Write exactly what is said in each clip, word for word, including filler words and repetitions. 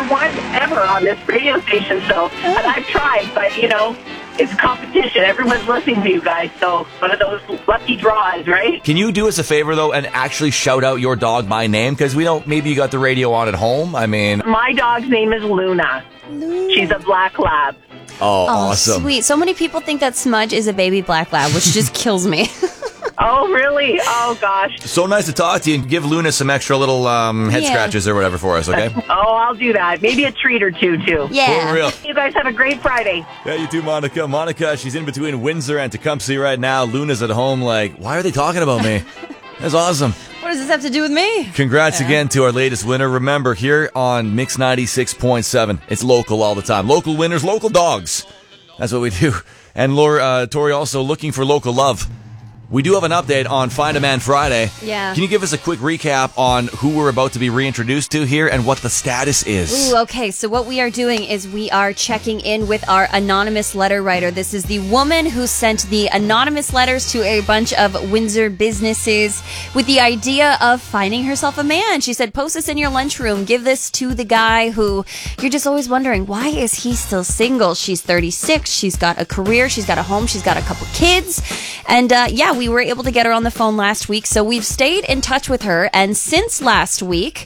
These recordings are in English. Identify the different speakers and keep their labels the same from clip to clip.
Speaker 1: one ever on this radio station, so and I've tried, but, you know, it's competition. Everyone's listening to you guys, so one of those lucky draws, right?
Speaker 2: Can you do us a favor, though, and actually shout out your dog by name? Because we don't, maybe you got the radio on at home. I mean...
Speaker 1: My dog's name is Luna. Luna. She's a black lab.
Speaker 2: Oh,
Speaker 3: Oh,
Speaker 2: awesome.
Speaker 3: sweet. So many people think that Smudge is a baby black lab, which just kills me.
Speaker 1: Oh, really? Oh, gosh.
Speaker 2: So nice to talk to you, and give Luna some extra little um, head
Speaker 3: Yeah.
Speaker 2: scratches or whatever for us, okay?
Speaker 1: Oh, I'll do that. Maybe a treat or two, too.
Speaker 3: Yeah.
Speaker 2: For real.
Speaker 1: You guys have a great Friday.
Speaker 2: Yeah, you too, Monica. Monica, she's in between Windsor and Tecumseh right now. Luna's at home like, why are they talking about me? That's awesome.
Speaker 3: What does this have to do with me?
Speaker 2: Congrats again to our latest winner. Remember, here on Mix ninety-six point seven, it's local all the time. Local winners, local dogs. That's what we do. And Laura, uh, Tori, also looking for local love. We do have an update on Find a Man Friday.
Speaker 3: Yeah.
Speaker 2: Can you give us a quick recap on who we're about to be reintroduced to here and what the status is?
Speaker 3: Ooh, okay. So what we are doing is we are checking in with our anonymous letter writer. This is the woman who sent the anonymous letters to a bunch of Windsor businesses with the idea of finding herself a man. She said, post this in your lunchroom. Give this to the guy who you're just always wondering, why is he still single? She's thirty-six. She's got a career. She's got a home. She's got a couple kids. And uh, yeah, we were able to get her on the phone last week. So we've stayed in touch with her. And since last week...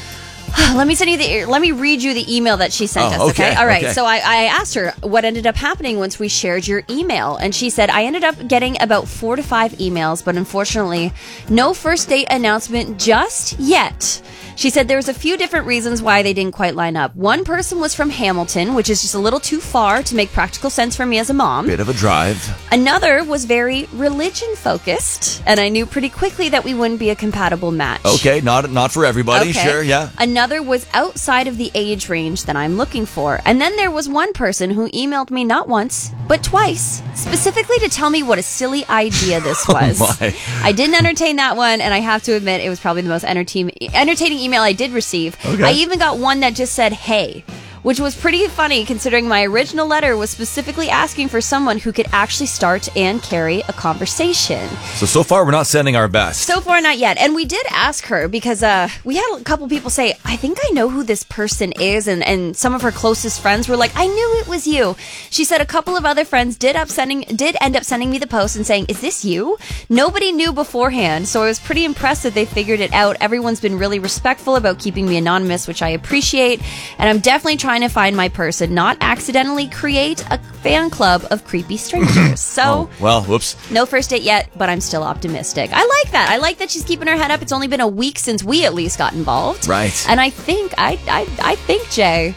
Speaker 3: Let me send you the. Let me read you the email that she sent
Speaker 2: Oh,
Speaker 3: us.
Speaker 2: okay,
Speaker 3: Okay, all right.
Speaker 2: okay.
Speaker 3: So I, I asked her what ended up happening once we shared your email, and she said I ended up getting about four to five emails, but unfortunately, no first date announcement just yet. She said there was a few different reasons why they didn't quite line up. One person was from Hamilton, which is just a little too far to make practical sense for me as a mom.
Speaker 2: Bit of a drive.
Speaker 3: Another was very religion focused, and I knew pretty quickly that we wouldn't be a compatible match.
Speaker 2: Okay, not not for everybody.
Speaker 3: Okay.
Speaker 2: Sure, yeah.
Speaker 3: Another was outside of the age range that I'm looking for. And then there was one person who emailed me not once, but twice, specifically to tell me what a silly idea this was.
Speaker 2: Oh my.
Speaker 3: I didn't entertain that one, and I have to admit it was probably the most entertain- entertaining email I did receive.
Speaker 2: Okay.
Speaker 3: I even got one that just said, hey, which was pretty funny considering my original letter was specifically asking for someone who could actually start and carry a conversation.
Speaker 2: So, so far, we're not sending our best.
Speaker 3: So far, not yet. And we did ask her because uh, we had a couple people say, I think I know who this person is. And, and some of her closest friends were like, I knew it was you. She said a couple of other friends did up sending, did end up sending me the post and saying, is this you? Nobody knew beforehand. So I was pretty impressed that they figured it out. Everyone's been really respectful about keeping me anonymous, which I appreciate. And I'm definitely trying to find my person, not accidentally create a fan club of creepy strangers. So...
Speaker 2: Oh, well, whoops.
Speaker 3: No first date yet, but I'm still optimistic. I like that. I like that she's keeping her head up. It's only been a week since we at least got involved.
Speaker 2: Right.
Speaker 3: And I think, I, I, I think, Jay,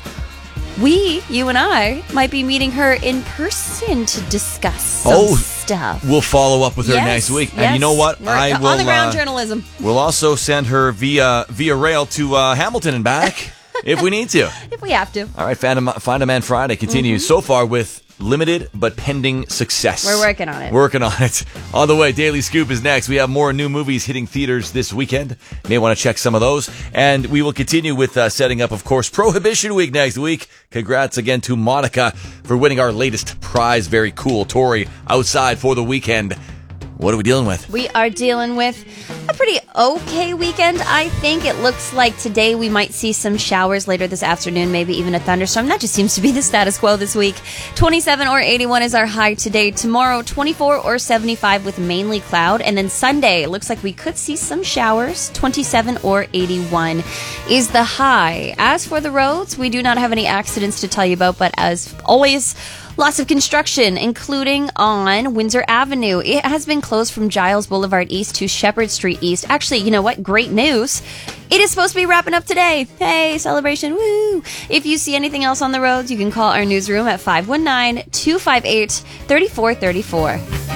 Speaker 3: we, you and I, might be meeting her in person to discuss some
Speaker 2: Oh,
Speaker 3: stuff.
Speaker 2: We'll follow up with her
Speaker 3: Yes,
Speaker 2: next week. And
Speaker 3: yes.
Speaker 2: you know what?
Speaker 3: We're
Speaker 2: I will.
Speaker 3: on the ground
Speaker 2: uh,
Speaker 3: journalism.
Speaker 2: We'll also send her via via rail to uh, Hamilton and back if we need to.
Speaker 3: If we have to.
Speaker 2: All right, Find a, Find a Man Friday continues so far with limited but pending success.
Speaker 3: We're working on it.
Speaker 2: Working on it. On the way, Daily Scoop is next. We have more new movies hitting theaters this weekend. May want to check some of those. And we will continue with uh, setting up, of course, Prohibition Week next week. Congrats again to Monica for winning our latest prize. Very cool. Tori, outside for the weekend. What are we dealing with?
Speaker 3: We are dealing with a pretty okay weekend, I think. It looks like today we might see some showers later this afternoon, maybe even a thunderstorm. That just seems to be the status quo this week. twenty-seven or eighty-one is our high today. Tomorrow, twenty-four or seventy-five with mainly cloud. And then Sunday, it looks like we could see some showers. twenty-seven or eighty-one is the high. As for the roads, we do not have any accidents to tell you about, but as always, lots of construction, including on Windsor Avenue. It has been closed from Giles Boulevard East to Shepherd Street East. Actually, you know what? Great news. It is supposed to be wrapping up today. Hey, celebration. Woo! If you see anything else on the roads, you can call our newsroom at five one nine, two five eight, three four three four.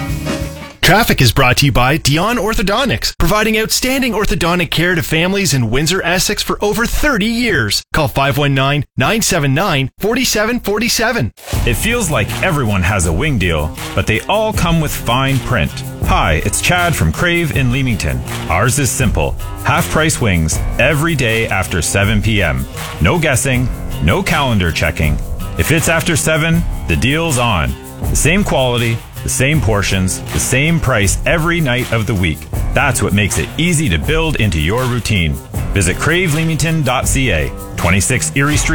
Speaker 4: Traffic is brought to you by Dion Orthodontics, providing outstanding orthodontic care to families in Windsor, Essex for over thirty years. Call five one nine, nine seven nine, four seven four seven.
Speaker 5: It feels like everyone has a wing deal, but they all come with fine print. Hi, it's Chad from Crave in Leamington. Ours is simple. Half-price wings every day after seven p.m. No guessing, no calendar checking. If it's after seven, the deal's on. The same quality, the same portions, the same price every night of the week. That's what makes it easy to build into your routine. Visit crave leamington dot c a, twenty-six Erie Street.